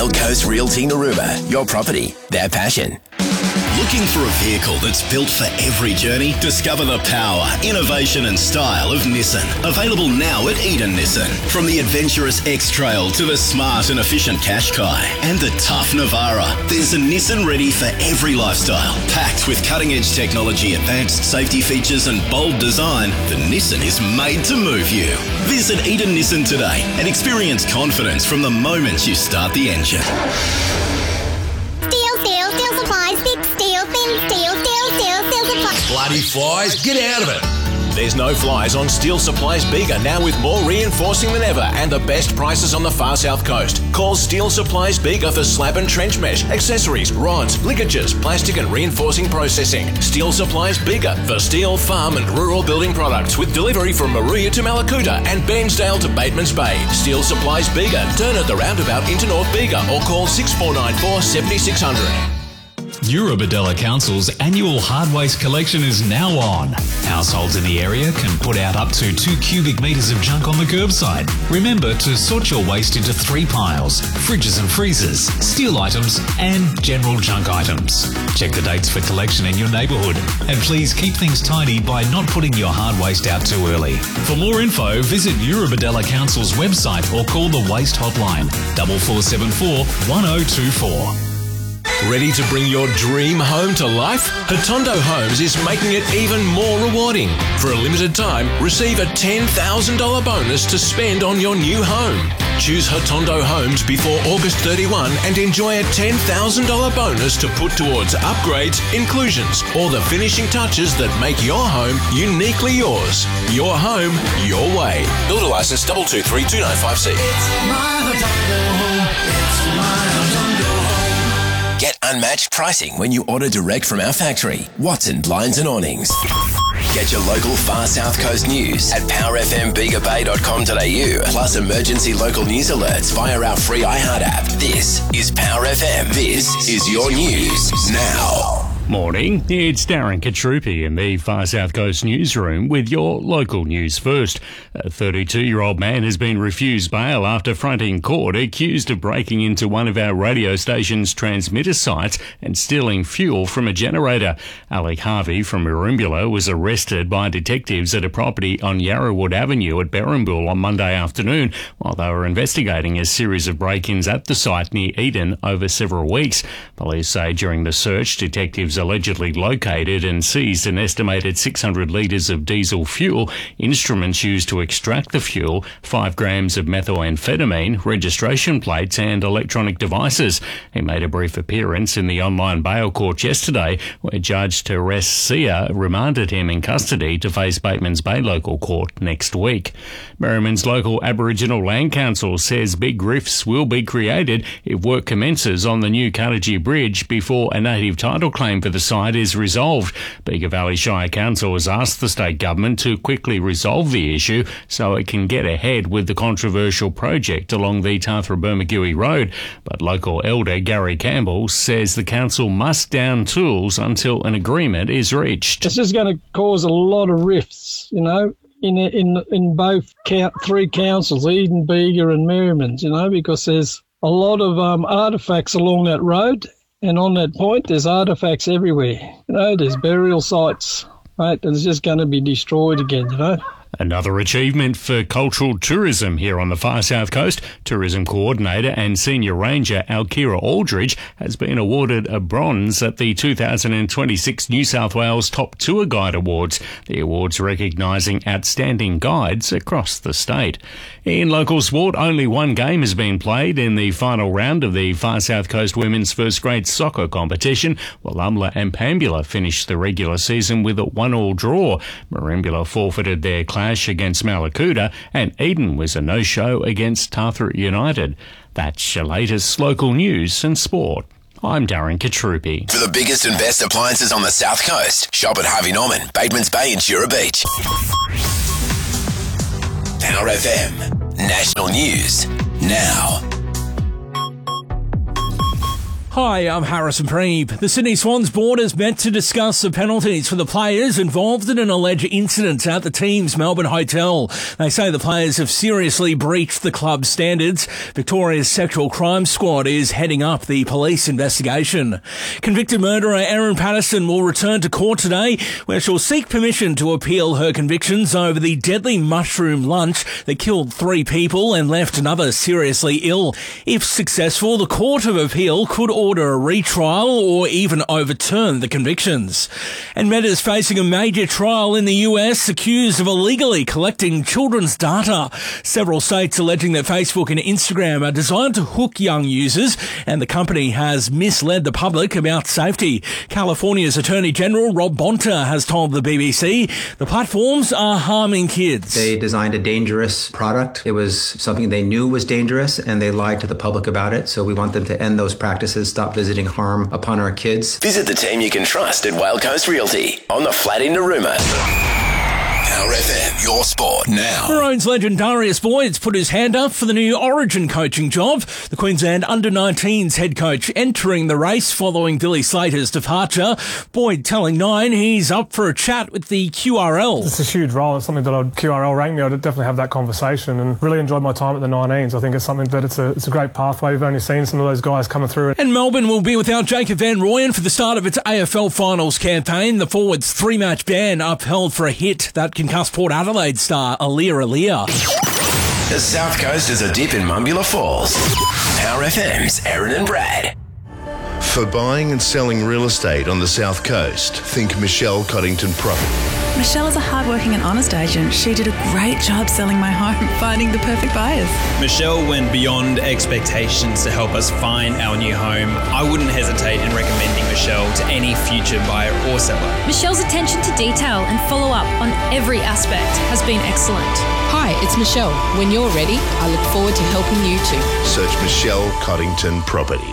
Rail Coast Realty Narooma. Your property, their passion. Looking for a vehicle that's built for every journey? Discover the power, innovation and style of Nissan. Available now at Eden Nissan. From the adventurous X-Trail to the smart and efficient Qashqai and the tough Navara, there's a Nissan ready for every lifestyle. Packed with cutting-edge technology, advanced safety features and bold design, the Nissan is made to move you. Visit Eden Nissan today and experience confidence from the moment you start the engine. Steel supplies, big steel, thin steel supplies. Bloody flies, get out of it. There's no flies on Steel Supplies Bega, now with more reinforcing than ever and the best prices on the far south coast. Call Steel Supplies Bega for slab and trench mesh, accessories, rods, ligatures, plastic and reinforcing processing. Steel Supplies Bega for steel, farm and rural building products with delivery from Maruya to Malakuta and Bairnsdale to Bateman's Bay. Steel Supplies Bega. Turn at the roundabout into North Bega or call 6494 7600. Eurobodella Council's annual hard waste collection is now on. Households in the area can put out up to 2 cubic metres of junk on the curbside. Remember to sort your waste into 3 piles: fridges and freezers, steel items and general junk items. Check the dates for collection in your neighbourhood and please keep things tidy by not putting your hard waste out too early. For more info, visit Eurobodella Council's website or call the Waste Hotline 4474 1024. Ready to bring your dream home to life? Hotondo Homes is making it even more rewarding. For a limited time, receive a $10,000 bonus to spend on your new home. Choose Hotondo Homes before August 31 and enjoy a $10,000 bonus to put towards upgrades, inclusions, or the finishing touches that make your home uniquely yours. Your home, your way. Builder license 2232956. It's my Hotondo home. It's my Hotondo home. Get unmatched pricing when you order direct from our factory. Watson Blinds and Awnings. Get your local far south coast news at powerfmbegabay.com.au, plus emergency local news alerts via our free iHeart app. This is Power FM. This is your news now. Morning, it's Darren Katrupi in the Far South Coast newsroom with your local news first. A 32-year-old man has been refused bail after fronting court accused of breaking into one of our radio station's transmitter sites and stealing fuel from a generator. Alec Harvey from Merimbula was arrested by detectives at a property on Yarrawood Avenue at Berrimbool on Monday afternoon while they were investigating a series of break-ins at the site near Eden over several weeks. Police say during the search, detectives allegedly located and seized an estimated 600 litres of diesel fuel, instruments used to extract the fuel, 5 grams of methamphetamine, registration plates and electronic devices. He made a brief appearance in the online bail court yesterday where Judge Teres Sia remanded him in custody to face Bateman's Bay Local Court next week. Merriman's local Aboriginal Land Council says big rifts will be created if work commences on the new Cuttagee Bridge before a native title claim for the site is resolved. Bega Valley Shire Council has asked the state government to quickly resolve the issue so it can get ahead with the controversial project along the Tathra-Bermagui Road. But local elder Gary Campbell says the council must down tools until an agreement is reached. It's just going to cause a lot of rifts, in both 3 councils, Eden, Bega and Merriman's, because there's a lot of artefacts along that road. And on that point, there's artefacts everywhere. There's burial sites, right? And it's just going to be destroyed again, Another achievement for cultural tourism here on the far south coast. Tourism coordinator and senior ranger Alkira Aldridge has been awarded a bronze at the 2026 New South Wales Top Tour Guide Awards. The awards recognising outstanding guides across the state. In local sport, only one game has been played in the final round of the far south coast women's first grade soccer competition. Wallumbla and Pambula finished the regular season with a 1-1 draw. Merimbula forfeited their clash against Malakuta and Eden was a no-show against Tathra United. That's your latest local news and sport. I'm Darren Katrupi. For the biggest and best appliances on the South Coast, shop at Harvey Norman, Bateman's Bay and Shura Beach. Power FM. National News. Now. Hi, I'm Harrison Preeb. The Sydney Swans board has met to discuss the penalties for the players involved in an alleged incident at the team's Melbourne hotel. They say the players have seriously breached the club's standards. Victoria's Sexual Crime Squad is heading up the police investigation. Convicted murderer Erin Patterson will return to court today, where she'll seek permission to appeal her convictions over the deadly mushroom lunch that killed 3 people and left another seriously ill. If successful, the Court of Appeal could order a retrial or even overturn the convictions. And Meta's facing a major trial in the US, accused of illegally collecting children's data. Several states alleging that Facebook and Instagram are designed to hook young users, and the company has misled the public about safety. California's Attorney General Rob Bonta has told the BBC the platforms are harming kids. They designed a dangerous product. It was something they knew was dangerous, and they lied to the public about it. So we want them to end those practices, stop visiting harm upon our kids. Visit the team you can trust at Whale Coast Realty on the flat in Narooma. Power FM, your sport now. Maroons legend Darius Boyd's put his hand up for the new Origin coaching job. The Queensland Under-19s head coach entering the race following Billy Slater's departure. Boyd telling Nine he's up for a chat with the QRL. It's a huge role. It's something that QRL ranked me. I'd definitely have that conversation and really enjoyed my time at the 19s. I think it's something that it's a great pathway. We've only seen some of those guys coming through. And Melbourne will be without Jacob Van Rooyen for the start of its AFL Finals campaign. The forward's 3-match ban upheld for a hit that concussed Port Adelaide star Alia. The South Coast is a dip in Mumbula Falls. Power FM's Aaron and Brad. For buying and selling real estate on the South Coast, think Michelle Coddington Property. Michelle is a hardworking and honest agent. She did a great job selling my home, finding the perfect buyers. Michelle went beyond expectations to help us find our new home. I wouldn't hesitate in recommending Michelle to any future buyer or seller. Michelle's attention to detail and follow-up on every aspect has been excellent. Hi, it's Michelle. When you're ready, I look forward to helping you too. Search Michelle Coddington Property.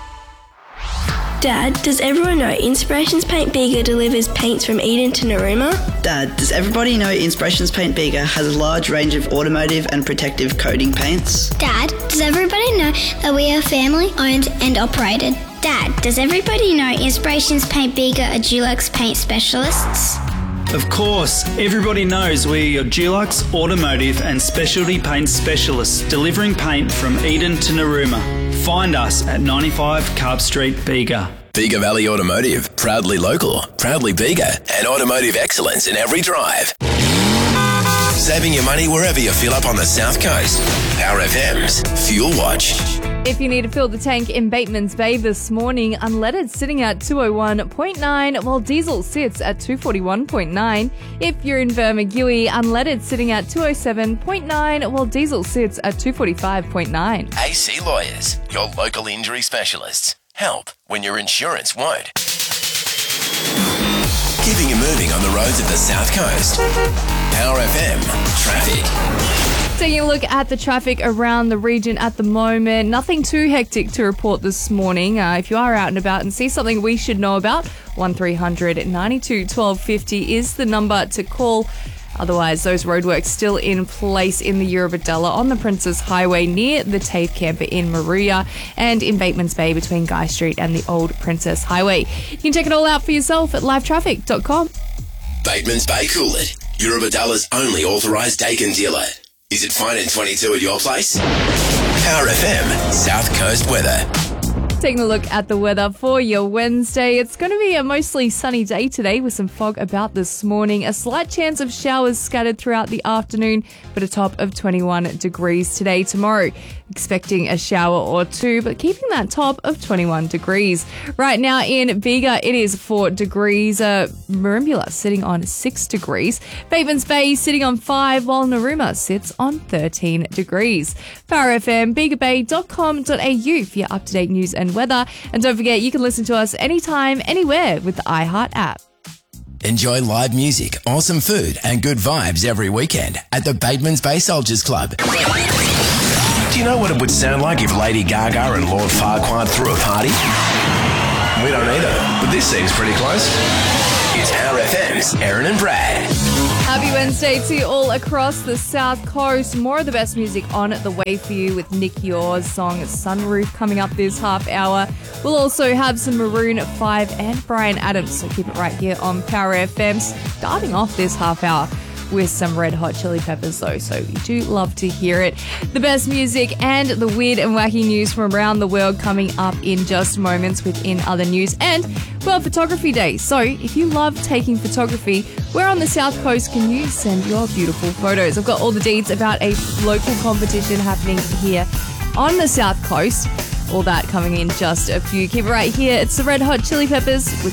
Dad, does everyone know Inspirations Paint Bega delivers paints from Eden to Narooma? Dad, does everybody know Inspirations Paint Bega has a large range of automotive and protective coating paints? Dad, does everybody know that we are family owned and operated? Dad, does everybody know Inspirations Paint Bega are Dulux paint specialists? Of course, everybody knows we are Dulux automotive and specialty paint specialists, delivering paint from Eden to Narooma. Find us at 95 Carp Street, Bega. Bega Valley Automotive, proudly local, proudly Bega, and automotive excellence in every drive. Saving your money wherever you fill up on the South Coast. Power FM's Fuel Watch. If you need to fill the tank in Bateman's Bay this morning, unleaded sitting at 201.9, while diesel sits at 241.9. If you're in Vermagui, unleaded sitting at 207.9, while diesel sits at 245.9. AC Lawyers, your local injury specialists. Help when your insurance won't. Keeping you moving on the roads of the South Coast. Power FM Traffic. Taking a look at the traffic around the region at the moment. Nothing too hectic to report this morning. If you are out and about and see something we should know about, 1300 92 1250 is the number to call. Otherwise, those roadworks still in place in the Eurobodalla on the Princess Highway near the TAFE camper in Maruya and in Bateman's Bay between Guy Street and the Old Princess Highway. You can check it all out for yourself at livetraffic.com. Bateman's Bay Coolid, Eurobodalla's only authorised Dakin dealer. Is it fine in 22 at your place? Power FM South Coast weather. Taking a look at the weather for your Wednesday. It's going to be a mostly sunny day today with some fog about this morning. A slight chance of showers scattered throughout the afternoon, but a top of 21 degrees today. Tomorrow, expecting a shower or two, but keeping that top of 21 degrees. Right now in Bega, it is 4 degrees. Merimbula sitting on 6 degrees. Bateman's Bay sitting on 5, while Narooma sits on 13 degrees. Power FM, begabay.com.au for your up-to-date news and weather. And don't forget, you can listen to us anytime, anywhere with the iHeart app. Enjoy live music, awesome food, and good vibes every weekend at the Bateman's Bay Soldiers Club. Do you know what it would sound like if Lady Gaga and Lord Farquaad threw a party? We don't either, but this seems pretty close. It's Power FM's Aaron and Brad. Happy Wednesday to you all across the South Coast. More of the best music on the way for you with Nick Yours' song Sunroof coming up this half hour. We'll also have some Maroon 5 and Bryan Adams, so keep it right here on Power FM. Starting off this half hour with some Red Hot Chili Peppers though, so we do love to hear it. The best music and the weird and wacky news from around the world coming up in just moments within other news. And World Photography Day, so if you love taking photography, where on the South Coast can you send your beautiful photos? I've got all the deets about a local competition happening here on the South Coast. All that coming in just a few. Keep it right here. It's the Red Hot Chili Peppers with